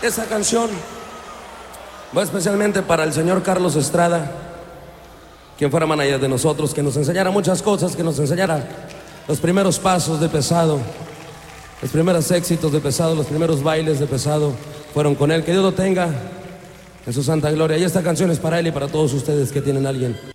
Esa canción va especialmente para el señor Carlos Estrada, quien fuera manager de nosotros, que nos enseñara muchas cosas, que nos enseñara los primeros pasos de Pesado, los primeros éxitos de Pesado, los primeros bailes de Pesado fueron con él. Que Dios lo tenga en su santa gloria. Y esta canción es para él y para todos ustedes que tienen a alguien